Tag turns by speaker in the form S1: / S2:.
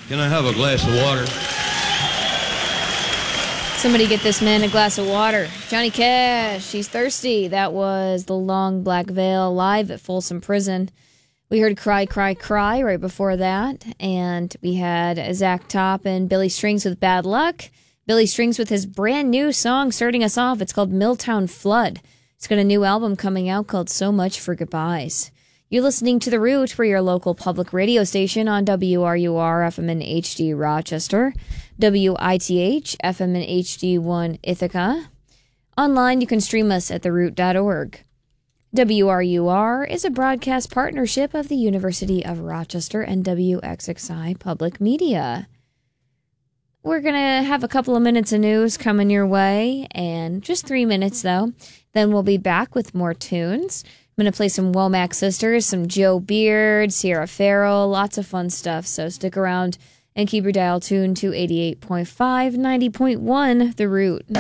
S1: Can I have a glass of water?
S2: Somebody get this man a glass of water. Johnny Cash, he's thirsty. That was The Long Black Veil live at Folsom Prison. We heard Cry, Cry, Cry right before that. And we had Zach Top and Billy Strings with Bad Luck. Billy Strings with his brand new song starting us off. It's called Milltown Flood. It's got a new album coming out called So Much for Goodbyes. You're listening to The Root for your local public radio station on WRUR FM in HD Rochester, WITH FM in HD1 Ithaca. Online, you can stream us at theroot.org. WRUR is a broadcast partnership of the University of Rochester and WXXI Public Media. We're going to have a couple of minutes of news coming your way, and just 3 minutes, though. Then we'll be back with more tunes. I'm going to play some Womack Sisters, some Joe Beard, Sierra Farrell, lots of fun stuff. So stick around and keep your dial tuned to 88.5, 90.1, The Root.